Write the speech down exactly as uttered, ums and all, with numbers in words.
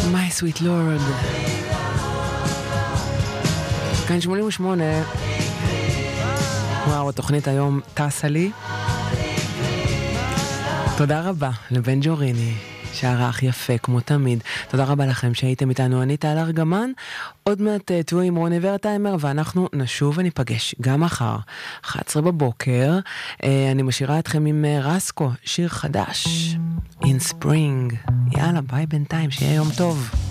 My Sweet Lord. כאן שמונים ושמונה. וואו, התוכנית היום טסה לי. תודה רבה לבן ג'וריני, שערך יפה כמו תמיד. תודה רבה לכם שהייתם איתנו. אני טל ארגמן. עוד מעט תהיו עם רוני ורטיימר, ואנחנו נשוב וניפגש גם מחר, אחת עשרה בבוקר. אני משאירה אתכם עם רסקו, שיר חדש, In Spring. יאללה, ביי בינתיים, שיהיה יום טוב.